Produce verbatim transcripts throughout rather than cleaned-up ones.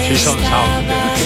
Season Sound.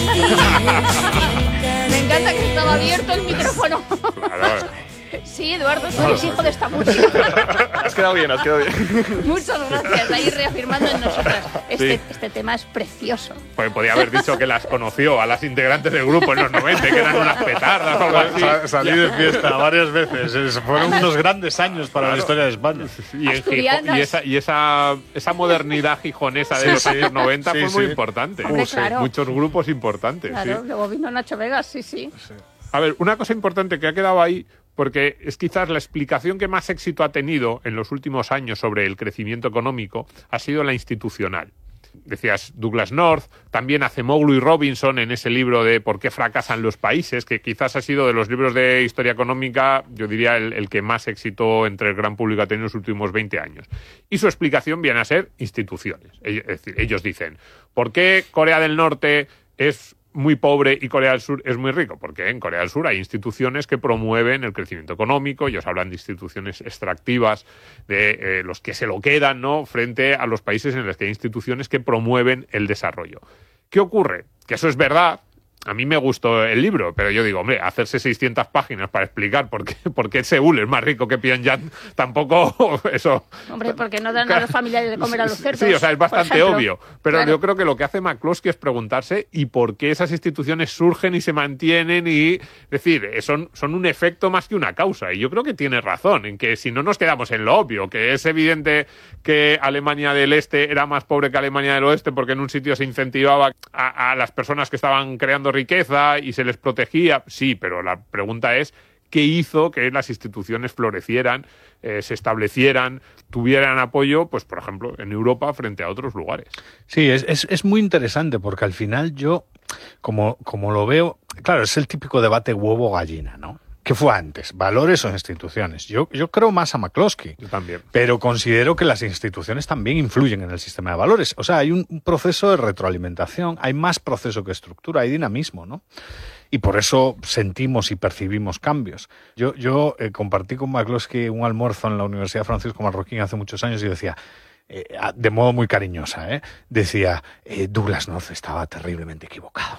Me encanta que estaba abierto el micrófono. Claro. Sí, Eduardo, tú eres hijo de esta música. Has quedado bien, has quedado bien. Muchas gracias, ahí reafirmando en nosotras. Este, Sí. este tema es precioso. Pues podía haber dicho que las conoció a las integrantes del grupo en los noventa, que eran unas petardas o algo así. Sa- Salí de fiesta varias veces. Es- Fueron Además- unos grandes años para Claro. la historia de España. Y, en Asturianas. Gijón- y esa, y esa, esa modernidad gijonesa de Sí, los sí. años noventa Sí, fue sí. muy importante. Hombre, Uh, sí. claro. Muchos grupos importantes. Claro, sí. luego vino Nacho Vegas, sí, sí. A ver, una cosa importante que ha quedado ahí, porque es quizás la explicación que más éxito ha tenido en los últimos años sobre el crecimiento económico, ha sido la institucional. Decías Douglas North, también Acemoglu y Robinson en ese libro de ¿Por qué fracasan los países?, que quizás ha sido de los libros de historia económica, yo diría, el, el que más éxito entre el gran público ha tenido en los últimos veinte años. Y su explicación viene a ser instituciones. Es decir, ellos dicen, ¿por qué Corea del Norte es muy pobre y Corea del Sur es muy rico? Porque en Corea del Sur hay instituciones que promueven el crecimiento económico. Ellos hablan de instituciones extractivas, de eh, los que se lo quedan, ¿no?, frente a los países en los que hay instituciones que promueven el desarrollo. ¿Qué ocurre? Que eso es verdad. A mí me gustó el libro, pero yo digo, hombre, hacerse seiscientas páginas para explicar por qué, por qué Seúl es más rico que Pyongyang, tampoco eso... Hombre, porque no dan a los familiares de comer a los cerdos. Sí, o sea, es por bastante ejemplo. obvio. Pero Claro. yo creo que lo que hace McCloskey es preguntarse y por qué esas instituciones surgen y se mantienen y... Es decir, eh, son, son un efecto más que una causa. Y yo creo que tiene razón en que si no nos quedamos en lo obvio, que es evidente que Alemania del Este era más pobre que Alemania del Oeste porque en un sitio se incentivaba a, a las personas que estaban creando riqueza y se les protegía. Sí, pero la pregunta es ¿qué hizo que las instituciones florecieran, eh, se establecieran, tuvieran apoyo, pues por ejemplo, en Europa frente a otros lugares? Sí, es, es, es muy interesante porque al final yo, como, como lo veo, claro, es el típico debate huevo-gallina, ¿no? ¿Qué fue antes? ¿Valores o instituciones? Yo, yo creo más a McCloskey. Yo también. Pero considero que las instituciones también influyen en el sistema de valores. O sea, hay un, un proceso de retroalimentación, hay más proceso que estructura, hay dinamismo, ¿no? Y por eso sentimos y percibimos cambios. Yo, yo eh, compartí con McCloskey un almuerzo en la Universidad Francisco Marroquín hace muchos años y decía, eh, de modo muy cariñosa, ¿eh? decía, eh, Douglas North estaba terriblemente equivocado.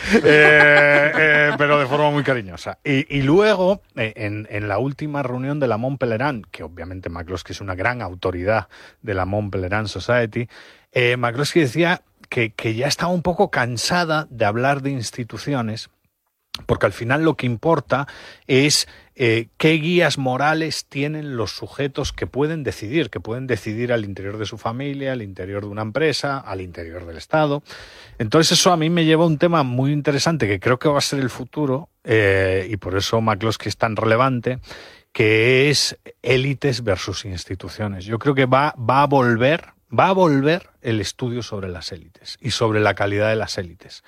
eh, eh, pero de forma muy cariñosa. Y, y luego, eh, en, en la última reunión de la Mont Pelerin, que obviamente McCloskey es una gran autoridad de la Mont Pelerin Society, eh, McCloskey decía que, que ya estaba un poco cansada de hablar de instituciones, porque al final lo que importa es eh, qué guías morales tienen los sujetos que pueden decidir, que pueden decidir al interior de su familia, al interior de una empresa, al interior del Estado. Entonces eso a mí me lleva a un tema muy interesante que creo que va a ser el futuro, eh, y por eso McCloskey es tan relevante, que es élites versus instituciones. Yo creo que va, va a volver, va a volver el estudio sobre las élites y sobre la calidad de las élites.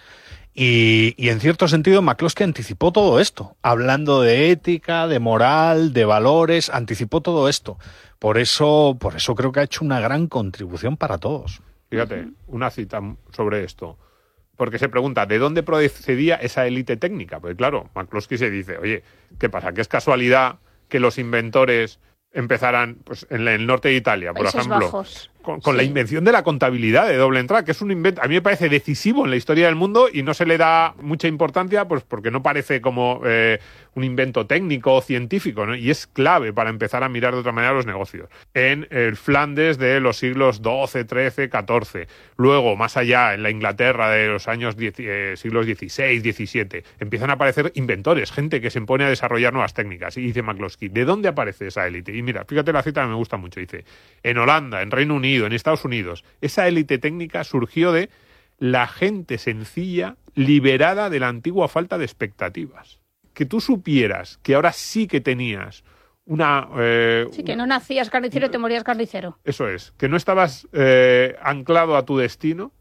Y, y en cierto sentido McCloskey anticipó todo esto, hablando de ética, de moral, de valores, anticipó todo esto. Por eso, por eso creo que ha hecho una gran contribución para todos. Fíjate, una cita sobre esto. Porque se pregunta, ¿de dónde procedía esa élite técnica? Pues claro, McCloskey se dice, oye, ¿qué pasa? ¿Que es casualidad que los inventores empezaran pues, en el norte de Italia, por Países ejemplo? Bajos. Con, con Sí. la invención de la contabilidad de doble entrada, que es un invento, a mí me parece decisivo en la historia del mundo y no se le da mucha importancia pues porque no parece como eh, un invento técnico o científico, ¿no? Y es clave para empezar a mirar de otra manera los negocios. En el Flandes de los siglos doce, trece, catorce, luego más allá en la Inglaterra de los años diez, eh, siglos dieciséis, diecisiete, empiezan a aparecer inventores, gente que se pone a desarrollar nuevas técnicas. Y dice McCloskey, ¿de dónde aparece esa élite? Y mira, fíjate la cita que me gusta mucho, dice, en Holanda, en Reino Unido, en Estados Unidos, esa élite técnica surgió de la gente sencilla liberada de la antigua falta de expectativas. Que tú supieras que ahora sí que tenías una... Eh, Sí, que no nacías carnicero y te morías carnicero. Eso es, que no estabas eh, anclado a tu destino,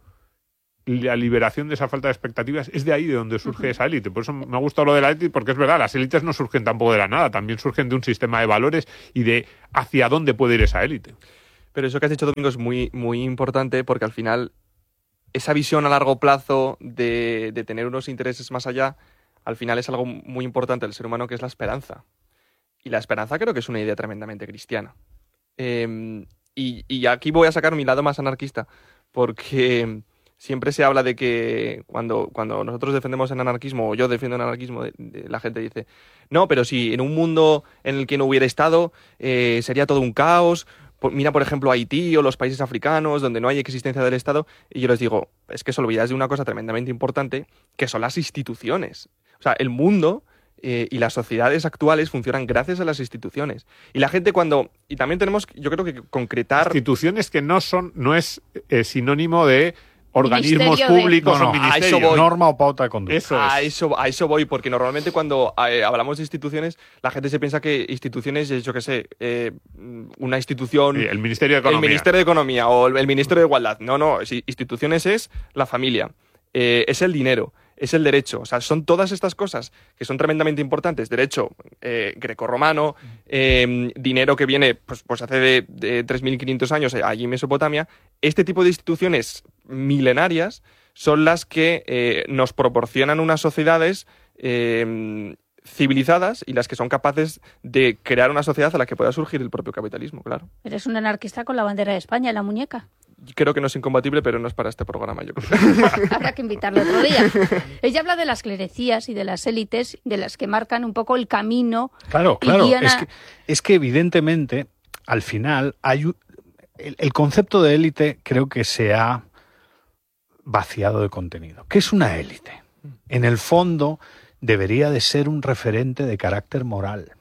la liberación de esa falta de expectativas, es de ahí de donde surge uh-huh. esa élite. Por eso me ha gustado lo de la élite, porque es verdad, las élites no surgen tampoco de la nada, también surgen de un sistema de valores y de hacia dónde puede ir esa élite. Pero eso que has dicho, Domingo, es muy, muy importante porque al final esa visión a largo plazo de, de tener unos intereses más allá, al final es algo muy importante del ser humano, que es la esperanza. Y la esperanza creo que es una idea tremendamente cristiana. Eh, y, y aquí voy a sacar mi lado más anarquista, porque siempre se habla de que cuando, cuando nosotros defendemos el anarquismo, o yo defiendo el anarquismo, de, de, la gente dice, no, pero si en un mundo en el que no hubiera Estado, eh, sería todo un caos. Mira, por ejemplo, Haití o los países africanos donde no hay existencia del Estado. Y yo les digo, es que os olvidáis de una cosa tremendamente importante, que son las instituciones. O sea, el mundo eh, y las sociedades actuales funcionan gracias a las instituciones. Y la gente cuando... Y también tenemos, yo creo que concretar... Instituciones que no son, no es eh, sinónimo de organismos Ministerio de- públicos No, no, o a ministerios. eso voy. Norma o pauta de conducta. Eso A es. eso, a eso voy, porque normalmente cuando eh, hablamos de instituciones, la gente se piensa que instituciones es, yo qué sé, eh, una institución... Sí, el Ministerio de Economía. El Ministerio de Economía o el Ministerio de Igualdad. No, no, si- instituciones es la familia, eh, es el dinero, es el derecho. O sea, son todas estas cosas que son tremendamente importantes. Derecho eh, grecorromano, eh, dinero que viene pues, pues hace de, de tres mil quinientos años allí en Mesopotamia. Este tipo de instituciones milenarias son las que eh, nos proporcionan unas sociedades eh, civilizadas y las que son capaces de crear una sociedad a la que pueda surgir el propio capitalismo, claro. Eres un anarquista con la bandera de España en la muñeca. Creo que no es incompatible, pero no es para este programa, yo creo. Habrá que invitarlo otro día. Ella habla de las clerecías y de las élites, de las que marcan un poco el camino. Claro, y claro. guían a- Es que, es que evidentemente, al final, hay un- el, el concepto de élite creo que se ha vaciado de contenido. ¿Qué es una élite? En el fondo, debería de ser un referente de carácter moral.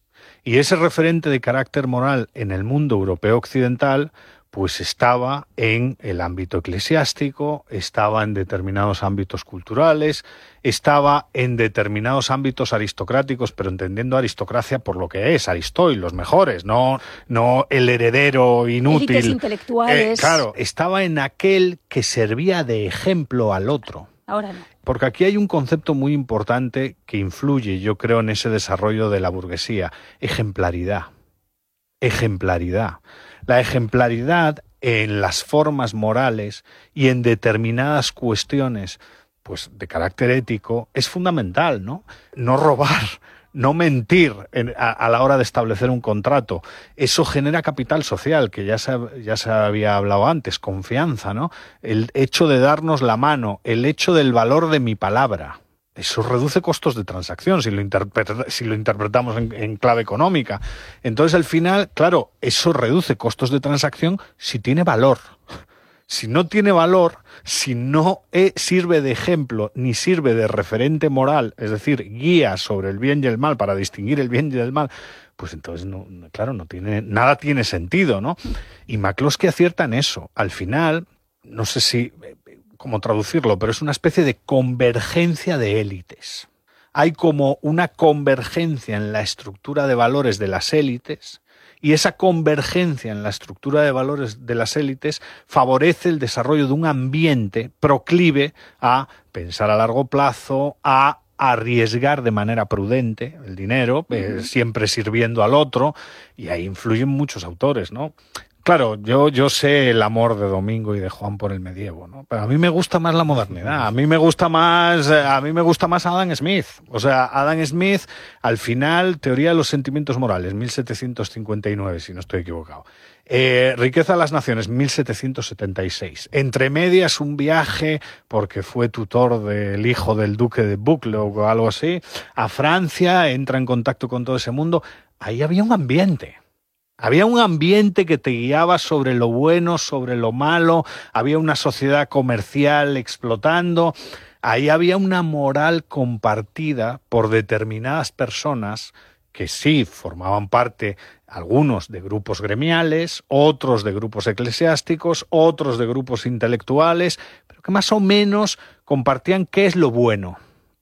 Y ese referente de carácter moral en el mundo europeo occidental pues estaba en el ámbito eclesiástico, estaba en determinados ámbitos culturales, estaba en determinados ámbitos aristocráticos, pero entendiendo aristocracia por lo que es, Aristoy, los mejores, no, no el heredero inútil. Élites intelectuales. Eh, claro, estaba en aquel que servía de ejemplo al otro. Ahora no. Porque aquí hay un concepto muy importante que influye, yo creo, en ese desarrollo de la burguesía. Ejemplaridad. Ejemplaridad. La ejemplaridad en las formas morales y en determinadas cuestiones, pues de carácter ético, es fundamental, ¿no? No robar, no mentir en, a, a la hora de establecer un contrato. Eso genera capital social, que ya se, ya se había hablado antes, confianza, ¿no? El hecho de darnos la mano, el hecho del valor de mi palabra. Eso reduce costos de transacción si lo, interpreta, si lo interpretamos en, en clave económica. Entonces, al final, claro, eso reduce costos de transacción si tiene valor. Si no tiene valor, si no eh, sirve de ejemplo ni sirve de referente moral, es decir, guía sobre el bien y el mal para distinguir el bien y el mal, pues entonces, no, claro, no tiene, nada tiene sentido, ¿no? Y McCloskey acierta en eso. Al final, no sé si... cómo traducirlo, pero es una especie de convergencia de élites. Hay como una convergencia en la estructura de valores de las élites y esa convergencia en la estructura de valores de las élites favorece el desarrollo de un ambiente proclive a pensar a largo plazo, a arriesgar de manera prudente el dinero, eh, siempre sirviendo al otro, y ahí influyen muchos autores, ¿no? Claro, yo, yo sé el amor de Domingo y de Juan por el medievo, ¿no? Pero a mí me gusta más la modernidad, a mí me gusta más, a mí me gusta más Adam Smith. O sea, Adam Smith, al final, Teoría de los Sentimientos Morales, mil setecientos cincuenta y nueve, si no estoy equivocado. Eh, Riqueza de las Naciones, mil setecientos setenta y seis. Entre medias, un viaje, porque fue tutor del hijo del duque de Buccleuch o algo así, a Francia, entra en contacto con todo ese mundo. Ahí había un ambiente. Había un ambiente que te guiaba sobre lo bueno, sobre lo malo, había una sociedad comercial explotando, ahí había una moral compartida por determinadas personas que sí formaban parte, algunos de grupos gremiales, otros de grupos eclesiásticos, otros de grupos intelectuales, pero que más o menos compartían qué es lo bueno.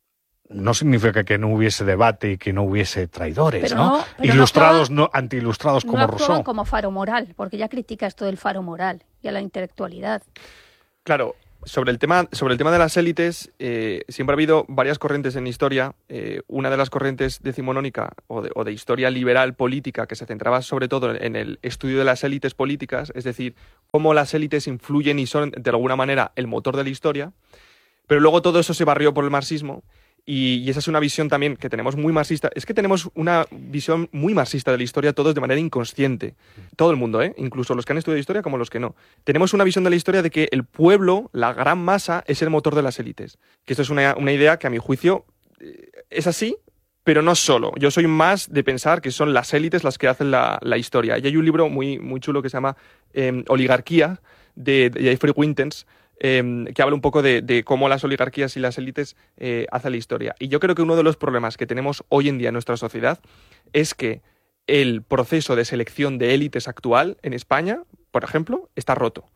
No significa que no hubiese debate y que no hubiese traidores, Pero ¿no? no- pero no Ilustrados, actuaban- no, anti-ilustrados como no actuaban Rousseau. como faro moral, porque ya critica esto del faro moral y a la intelectualidad. Claro, sobre el tema, sobre el tema de las élites, eh, siempre ha habido varias corrientes en historia. Eh, una de las corrientes decimonónica o de, o de historia liberal política que se centraba sobre todo en el estudio de las élites políticas, es decir, cómo las élites influyen y son de alguna manera el motor de la historia. Pero luego todo eso se barrió por el marxismo Y, y esa es una visión también que tenemos muy marxista. Es que tenemos una visión muy marxista de la historia todos de manera inconsciente. Todo el mundo, ¿eh? Incluso los que han estudiado historia como los que no. Tenemos una visión de la historia de que el pueblo, la gran masa, es el motor de las élites. Que esto es una, una idea que a mi juicio eh, es así, pero no solo. Yo soy más de pensar que son las élites las que hacen la, la historia. Y hay un libro muy, muy chulo que se llama eh, Oligarquía, de, de Jeffrey Wintens, eh, que habla un poco de, de cómo las oligarquías y las élites eh, hacen la historia. Y yo creo que uno de los problemas que tenemos hoy en día en nuestra sociedad es que el proceso de selección de élites actual en España, por ejemplo, está roto.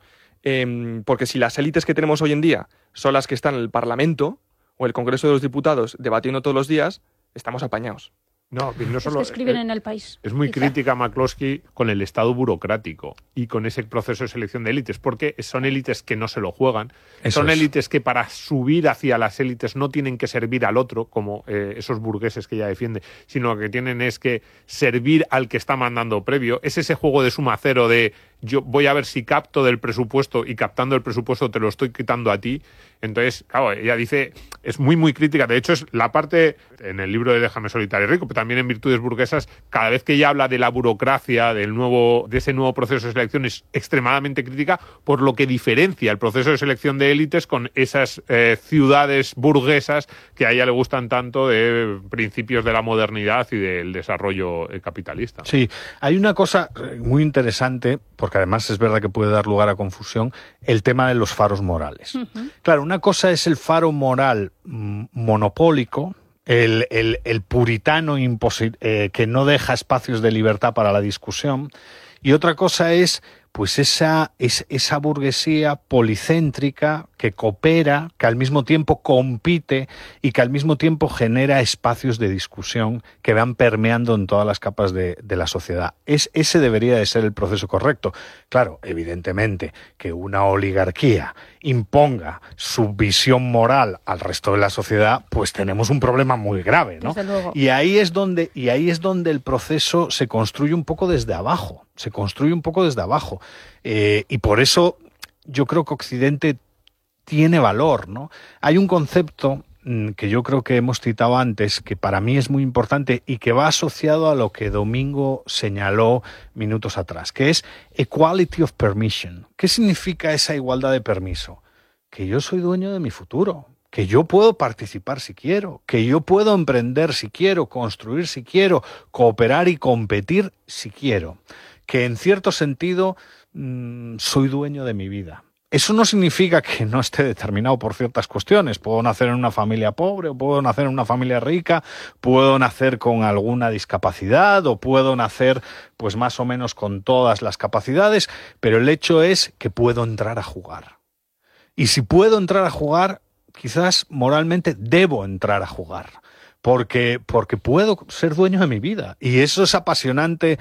Eh, porque si las élites que tenemos hoy en día son las que están en el Parlamento o el Congreso de los Diputados debatiendo todos los días, estamos apañados. No, no solo, es que escriben eh, en El País. Es muy quizá. crítica McCloskey con el Estado burocrático y con ese proceso de selección de élites, porque son élites que no se lo juegan, Eso son es. élites que para subir hacia las élites no tienen que servir al otro, como eh, esos burgueses que ella defiende, sino que tienen es que servir al que está mandando previo. Es ese juego de suma cero de yo voy a ver si capto del presupuesto y captando el presupuesto te lo estoy quitando a ti. Entonces, claro, ella dice, es muy, muy crítica. De hecho, es la parte, en el libro de Déjame solitario y rico, pero también en Virtudes burguesas, cada vez que ella habla de la burocracia, del nuevo, de ese nuevo proceso de selección, es extremadamente crítica por lo que diferencia el proceso de selección de élites con esas eh, ciudades burguesas que a ella le gustan tanto de principios de la modernidad y del desarrollo eh, capitalista. Sí, hay una cosa muy interesante, porque además es verdad que puede dar lugar a confusión, el tema de los faros morales. Uh-huh. Claro, una cosa es el faro moral mm, monopólico, el, el, el puritano imposi- eh, que no deja espacios de libertad para la discusión, y otra cosa es pues esa, es, esa burguesía policéntrica que coopera, que al mismo tiempo compite y que al mismo tiempo genera espacios de discusión que van permeando en todas las capas de, de la sociedad. Es, ese debería de ser el proceso correcto. Claro, evidentemente, que una oligarquía imponga su visión moral al resto de la sociedad, pues tenemos un problema muy grave, ¿no? Desde luego. Y ahí es donde, y ahí es donde el proceso se construye un poco desde abajo, se construye un poco desde abajo. Eh, y por eso yo creo que Occidente tiene valor, ¿no? Hay un concepto mmm, que yo creo que hemos citado antes, que para mí es muy importante y que va asociado a lo que Domingo señaló minutos atrás, que es equality of permission. ¿Qué significa esa igualdad de permiso? Que yo soy dueño de mi futuro, que yo puedo participar si quiero, que yo puedo emprender si quiero, construir si quiero, cooperar y competir si quiero, que en cierto sentido mmm, soy dueño de mi vida. Eso no significa que no esté determinado por ciertas cuestiones. Puedo nacer en una familia pobre, o puedo nacer en una familia rica, puedo nacer con alguna discapacidad, o puedo nacer pues más o menos con todas las capacidades, pero el hecho es que puedo entrar a jugar. Y si puedo entrar a jugar, quizás moralmente debo entrar a jugar, porque, porque puedo ser dueño de mi vida. Y eso es apasionante.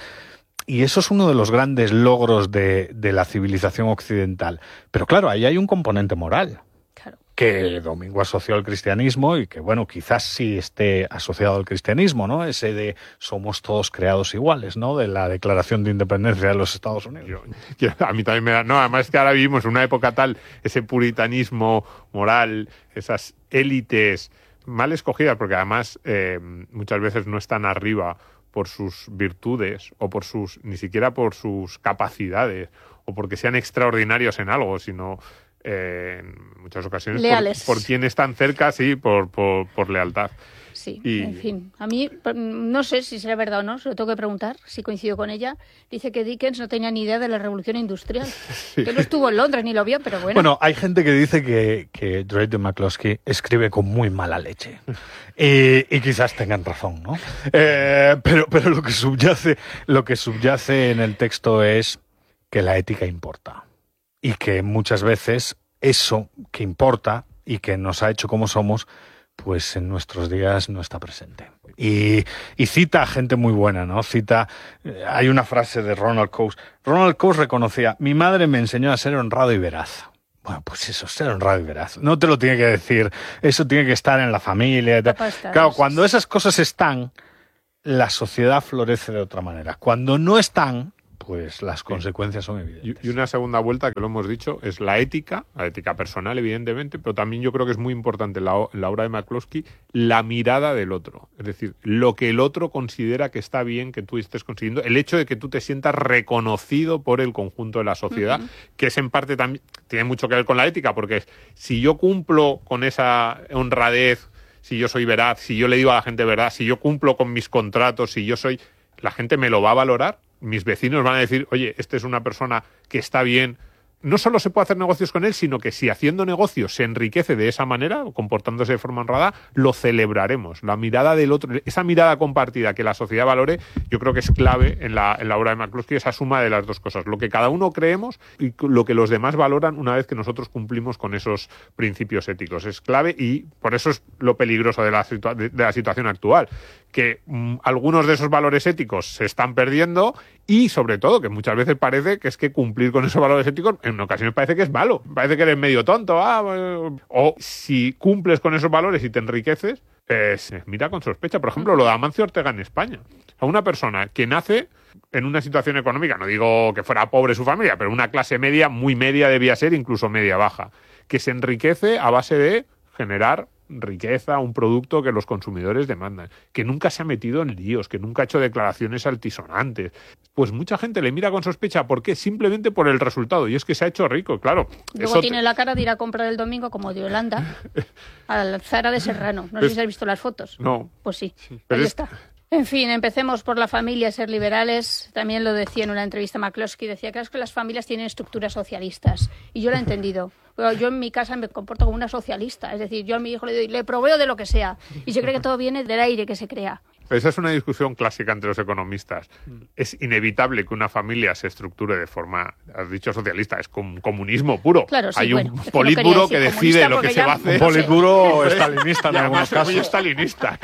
Y eso es uno de los grandes logros de, de la civilización occidental. Pero claro, ahí hay un componente moral, claro, que Domingo asoció al cristianismo y que, bueno, quizás sí esté asociado al cristianismo, ¿no? Ese de somos todos creados iguales, ¿no? De la Declaración de Independencia de los Estados Unidos. Yo, yo, a mí también me da... No, además es que ahora vivimos en una época tal, ese puritanismo moral, esas élites mal escogidas, porque además eh, muchas veces no están arriba por sus virtudes o por sus ni siquiera por sus capacidades o porque sean extraordinarios en algo, sino eh, en muchas ocasiones leales. Por, por quien están cerca, sí, por, por, por lealtad. Sí, y... en fin. A mí, no sé si será verdad o no, se lo tengo que preguntar, si coincido con ella. Dice que Dickens no tenía ni idea de la revolución industrial. Sí. Que no estuvo en Londres ni lo vio, pero bueno. Bueno, hay gente que dice que, que Drake McCloskey escribe con muy mala leche. Y, y quizás tengan razón, ¿no? Eh, pero, pero lo que subyace, lo que subyace en el texto es que la ética importa. Y que muchas veces eso que importa y que nos ha hecho como somos, pues en nuestros días no está presente. Y, y cita a gente muy buena, ¿no? Cita, eh, hay una frase de Ronald Coase. Ronald Coase reconocía, mi madre me enseñó a ser honrado y veraz. Bueno, pues eso, ser honrado y veraz. No te lo tiene que decir, eso tiene que estar en la familia. Claro, cuando esas cosas están, la sociedad florece de otra manera. Cuando no están, pues las consecuencias son evidentes. Y una segunda vuelta, que lo hemos dicho, es la ética, la ética personal, evidentemente, pero también yo creo que es muy importante en la, en la obra de McCloskey la mirada del otro. Es decir, lo que el otro considera que está bien que tú estés consiguiendo, el hecho de que tú te sientas reconocido por el conjunto de la sociedad, uh-huh. que es en parte también, tiene mucho que ver con la ética, porque si yo cumplo con esa honradez, si yo soy veraz, si yo le digo a la gente verdad, si yo cumplo con mis contratos, si yo soy... la gente me lo va a valorar, mis vecinos van a decir, oye, este es una persona que está bien. No solo se puede hacer negocios con él, sino que si haciendo negocios se enriquece de esa manera, comportándose de forma honrada, lo celebraremos. La mirada del otro, esa mirada compartida que la sociedad valore, yo creo que es clave en la, en la obra de McCloskey, esa suma de las dos cosas. Lo que cada uno creemos y lo que los demás valoran una vez que nosotros cumplimos con esos principios éticos. Es clave y por eso es lo peligroso de la, situa- de, de la situación actual. Que mmm, algunos de esos valores éticos se están perdiendo y, sobre todo, que muchas veces parece que es que cumplir con esos valores éticos en ocasiones parece que es malo, parece que eres medio tonto. Ah, o si cumples con esos valores y te enriqueces, eh, se mira con sospecha. Por ejemplo, lo de Amancio Ortega en España. A una persona que nace en una situación económica, no digo que fuera pobre su familia, pero una clase media, muy media debía ser, incluso media baja, que se enriquece a base de generar riqueza, un producto que los consumidores demandan, que nunca se ha metido en líos, que nunca ha hecho declaraciones altisonantes. Pues mucha gente le mira con sospecha. ¿Por qué? Simplemente por el resultado. Y es que se ha hecho rico, claro. Luego eso tiene te... la cara de ir a comprar el domingo, como de Yolanda, al Zara de Serrano. No sé es... si has visto las fotos. No. Pues sí, sí. ahí es... está. En fin, empecemos por la familia, ser liberales. También lo decía en una entrevista McCloskey, decía que, es que las familias tienen estructuras socialistas. Y yo lo he entendido. Yo en mi casa me comporto como una socialista. Es decir, yo a mi hijo le doy, le proveo de lo que sea. Y se cree que todo viene del aire que se crea. Esa es una discusión clásica entre los economistas. Es inevitable que una familia se estructure de forma, has dicho socialista, es com- comunismo puro. Claro, sí, hay bueno, un es que politburo no que decide lo que se va a hacer. Un politburo estalinista en y algunos además es muy casos. estalinista.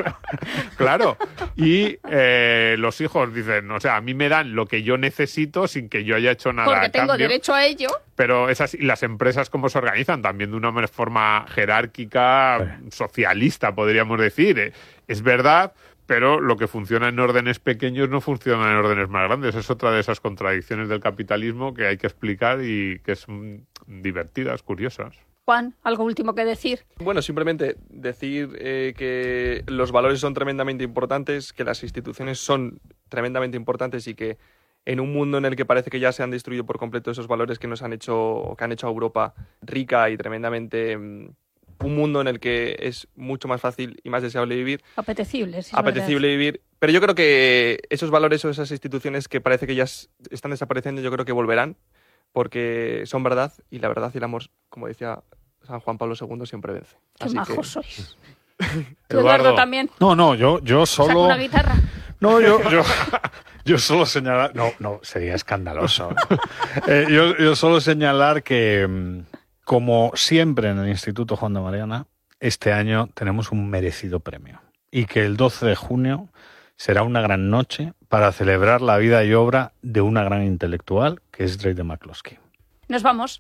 Claro. Y eh, los hijos dicen, o sea, a mí me dan lo que yo necesito sin que yo haya hecho nada Porque a tengo cambio. derecho a ello. Pero esas, y las empresas cómo se organizan también de una forma jerárquica, socialista, podríamos decir. Es verdad, pero lo que funciona en órdenes pequeños no funciona en órdenes más grandes. Es otra de esas contradicciones del capitalismo que hay que explicar y que son divertidas, curiosas. Juan, ¿algo último que decir? Bueno, simplemente decir eh, que los valores son tremendamente importantes, que las instituciones son tremendamente importantes y que en un mundo en el que parece que ya se han destruido por completo esos valores que nos han hecho, que han hecho a Europa rica y tremendamente... Um, un mundo en el que es mucho más fácil y más deseable vivir. Apetecible, sí. Apetecible vivir. Pero yo creo que esos valores o esas instituciones que parece que ya están desapareciendo, yo creo que volverán, porque son verdad, y la verdad y el amor, como decía San Juan Pablo segundo, siempre vence. Qué Así majos que... sois. Eduardo. Eduardo también. No, no, yo, yo solo... ¿Saca una guitarra? No, yo, yo, yo solo señalar... No, no, sería escandaloso. eh, yo, yo solo señalar que... Como siempre en el Instituto Juan de Mariana, este año tenemos un merecido premio. Y que el doce de junio será una gran noche para celebrar la vida y obra de una gran intelectual, que es Drake de McCloskey. Nos vamos.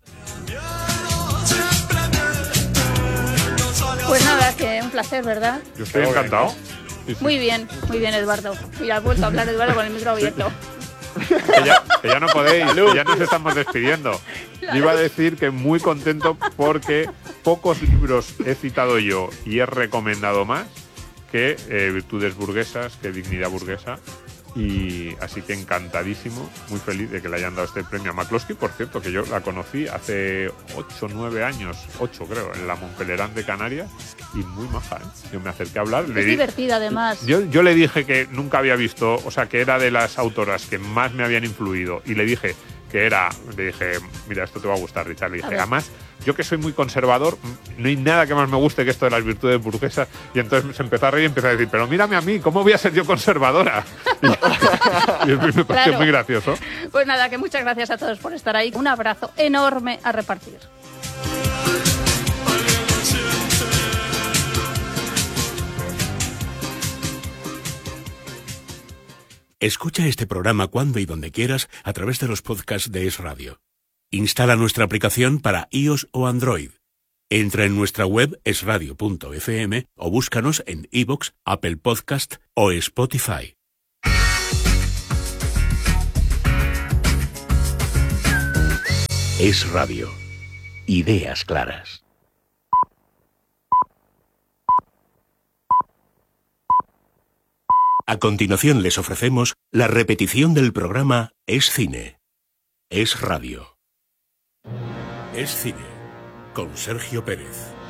Pues nada, que un placer, ¿verdad? Yo estoy encantado. Sí, sí. Muy bien, muy bien, Eduardo. Y has vuelto a hablar, Eduardo, con el micro abierto. Que ya, que ya no podéis, que ya nos estamos despidiendo. Yo iba a decir que muy contento porque pocos libros he citado yo y he recomendado más que eh, Virtudes burguesas, que Dignidad burguesa. Y así que encantadísimo, muy feliz de que le hayan dado este premio a McCloskey. Por cierto, que yo la conocí hace ocho, nueve años, ocho creo, en la Montpellier de Canarias, y muy maja, ¿eh? Yo me acerqué a hablar. Es le di, divertida, además. Yo, yo le dije que nunca había visto, o sea, que era de las autoras que más me habían influido, y le dije que era, le dije, mira, esto te va a gustar, Richard. Le dije, además, yo que soy muy conservador, no hay nada que más me guste que esto de las virtudes burguesas. Y entonces se empezó a reír y empezó a decir, pero mírame a mí, ¿cómo voy a ser yo conservadora? Y, y me pareció claro. Muy gracioso. Pues nada, que muchas gracias a todos por estar ahí. Un abrazo enorme a repartir. Escucha este programa cuando y donde quieras a través de los podcasts de Es Radio. Instala nuestra aplicación para iOS o Android. Entra en nuestra web es radio punto efe eme o búscanos en iVoox, Apple Podcast o Spotify. Es Radio. Ideas claras. A continuación les ofrecemos la repetición del programa Es Cine. Es Radio. Es Cine, con Sergio Pérez.